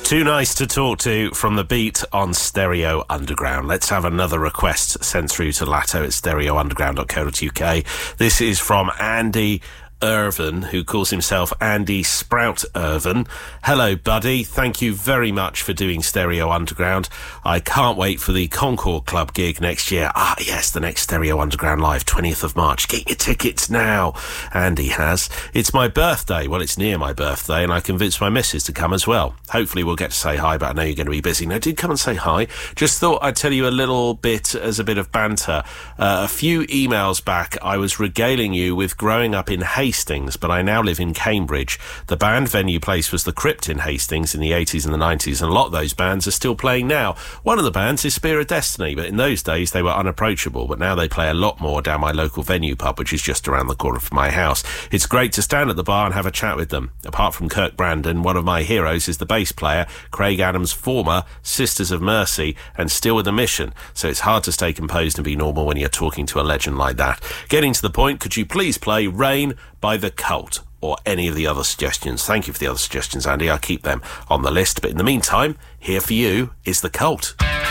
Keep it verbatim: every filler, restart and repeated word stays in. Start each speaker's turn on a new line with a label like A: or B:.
A: Too nice to talk to from the beat on Stereo Underground. Let's have another request sent through to Latto at stereo underground dot co dot uk. This is from Andy Irvin, who calls himself Andy Sprout Irvin. Hello, buddy. Thank you very much for doing Stereo Underground. I can't wait for the Concord Club gig next year. Ah, yes, the next Stereo Underground Live, twentieth of March. Get your tickets now. Andy has. It's my birthday. Well, it's near my birthday, and I convinced my missus to come as well. Hopefully we'll get to say hi, but I know you're going to be busy. No, did come and say hi. Just thought I'd tell you a little bit as a bit of banter. Uh, a few emails back, I was regaling you with growing up in Hastings, but I now live in Cambridge. The band venue place was the Crypt in Hastings in the eighties and the nineties, and a lot of those bands are still playing now. One of the bands is Spear of Destiny, but in those days they were unapproachable, but now they play a lot more down my local venue pub, which is just around the corner from my house. It's great to stand at the bar and have a chat with them. Apart from Kirk Brandon, one of my heroes is the bass player, Craig Adams' former Sisters of Mercy, and still with a mission, so it's hard to stay composed and be normal when you're talking to a legend like that. Getting to the point, could you please play Rain by The Cult, or any of the other suggestions? Thank you for the other suggestions, Andy. I'll keep them on the list. But in the meantime, here for you is The Cult.